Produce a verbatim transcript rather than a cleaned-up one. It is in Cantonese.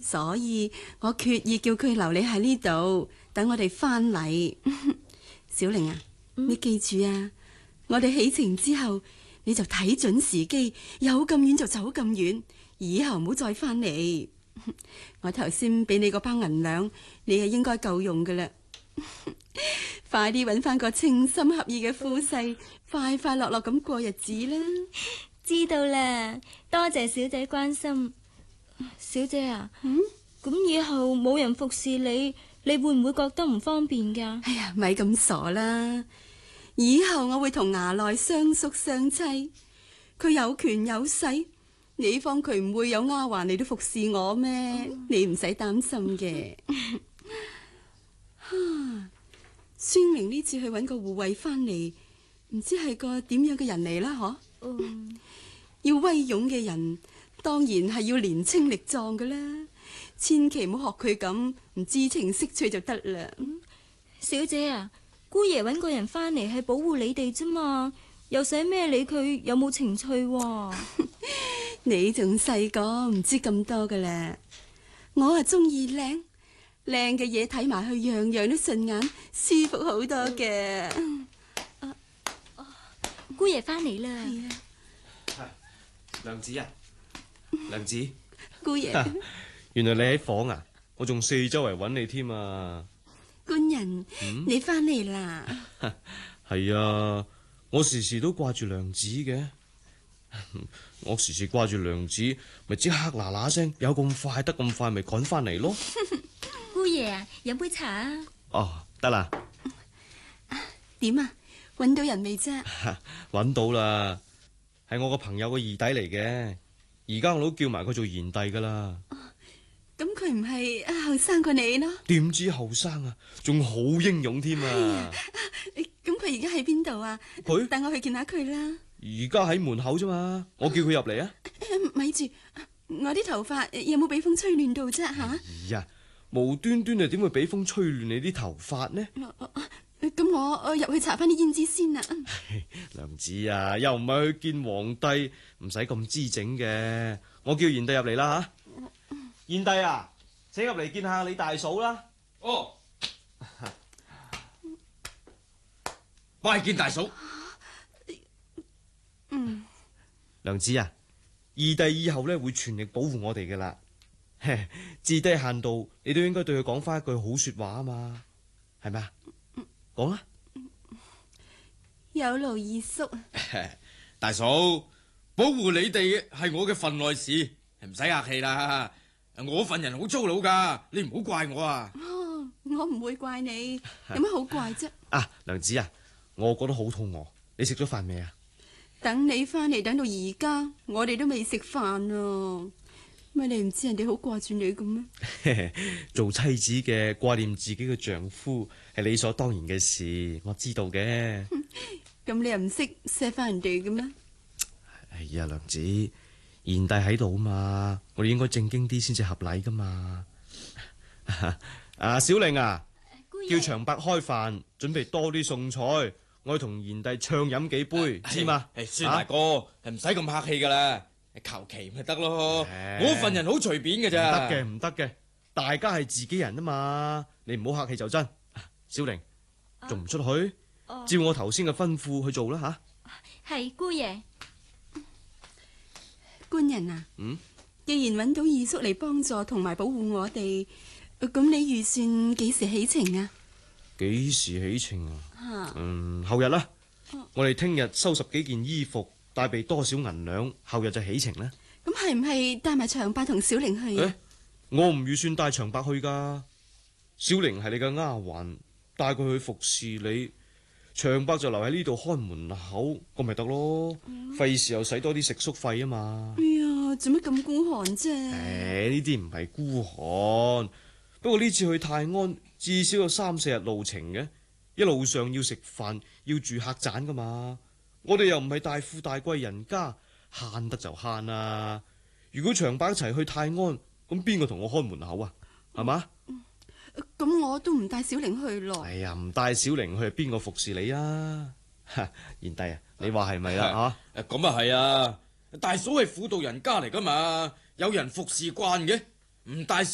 所以我決意叫佢留你喺呢度，等我哋翻嚟。小玲啊，嗯、你記住啊，我哋起程之後，你就睇準時機，有咁遠就走咁遠，以後唔好再翻嚟。我頭先俾你嗰包銀兩，你係應該夠用噶啦。快啲搵翻個情深合意嘅夫婿，快快樂樂咁過日子啦。 知道啦，多謝小姐關心。小姐啊，嗯，咁以後冇人服侍你，你會唔會覺得唔方便噶？ 哎呀，咪咁傻啦！以後我會同衙內相宿相妻，佢有權有勢。你方佢唔會有丫鬟嚟到服侍我咩？嗯、你唔使擔心嘅。孫明呢次去搵個護衛翻嚟，唔知係個點樣嘅人嚟啦？嗬、嗯，要威勇嘅人，當然係要年青力壯㗎啦。千祈唔好學佢咁唔知情識趣就得啦。 嗯、小姐啊，姑爺搵個人翻嚟係保護你哋啫嘛，又使咩理佢有冇情趣？ 你仲細個唔知咁多噶啦，我係中意靚靚嘅嘢，睇埋去樣樣都順眼，舒服好多嘅。 啊啊、姑爺翻嚟啦。 娘子啊，娘子， 姑爺， 原來你喺房啊，我仲四周圍揾你添啊。 官人，嗯、你翻嚟啦？ 係啊，我時時都掛住娘子嘅。我時時掛住娘子，咪即刻嗱嗱聲，有咁快得咁快，咪趕翻嚟咯。 姑爺啊，飲杯茶啊。 哦，得啦。 點啊？搵到人未啫？ 搵到啦，係我個朋友個二弟嚟嘅，而家我都叫埋佢做賢弟噶啦。 咁佢唔係後生過你咯？ 點知後生啊，仲好英勇添啊！ 咁佢而家喺邊度啊？佢帶我去見下佢啦。 而家喺門口啫嘛，我叫佢入嚟啊！ 咪住，我啲頭髮有冇俾風吹亂到啫？吓！ 哎呀，無端端啊，點會俾風吹亂你啲頭髮呢？ 咁我我入去搽翻啲胭脂先啦。 娘子啊，又唔係去見皇帝，唔使咁姿整嘅。我叫賢弟入嚟啦吓。賢弟啊，請入嚟見下你大嫂啦。 哦，拜見大嫂。 嗯， 娘子啊，二弟以後咧會全力保護我哋噶啦，至低限度你都應該對佢講翻一句好說話啊嘛，係咪啊？講啊！ 有勞二叔。 大嫂，保護你哋係我嘅份內事，唔使客氣啦。我份人好粗魯噶，你唔好怪我啊。 哦，我唔會怪你，有乜好怪啫？ 啊，娘子啊，我覺得好肚餓，你食咗飯未啊？ 等你翻嚟，等到而家，我哋都未食飯啊！咪你唔知人哋好掛住你咁咩？ 做妻子嘅掛念自己嘅丈夫係理所當然嘅事，我知道嘅。 咁你又唔識錫翻人哋嘅咩？ 哎呀，娘子，賢弟喺度啊嘛，我哋應該正經啲先至合禮噶嘛。啊，小玲啊，叫長伯開飯，準備多啲餸菜。我要同賢弟暢飲幾杯，知嘛？ 誒，孫大哥，唔使咁客氣噶啦，求其咪得咯。我份人好隨便嘅咋。 唔得嘅，唔得嘅，大家係自己人啊嘛，你唔好客氣就真。小玲，仲唔出去？照我頭先嘅吩咐去做啦吓。 係姑爺。 官人啊， 嗯， 既然揾到二叔嚟幫助同埋保護我哋，咁你預算幾時起程啊？ 幾時起程啊？嗯，後日啦。我哋聽日收拾幾件衣服，帶備多少銀兩，後日就起程啦。 咁係唔係帶埋長伯同小玲去？ 誒，我唔預算帶長伯去噶。小玲係你嘅丫鬟，帶佢去服侍你，長伯就留喺呢度看門口，咁咪得咯。費事又使多啲食宿費啊嘛。 哎呀，做乜咁孤寒啫？ 誒，呢啲唔係孤寒，不過呢次去泰安至少有三四日路程嘅，一路上要食飯，要住客棧噶嘛。我哋又唔係大富大貴人家，慳得就慳啊。如果長伯一齊去泰安，咁邊個同我看門口啊？係嘛？ 咁、嗯、我都唔帶小玲去咯。 哎呀，唔帶小玲去，邊個服侍你啊？賢弟啊，你話係咪啊？ 吓，咁啊係啊！大嫂係婦道人家嚟噶嘛，有人服侍慣嘅，唔帶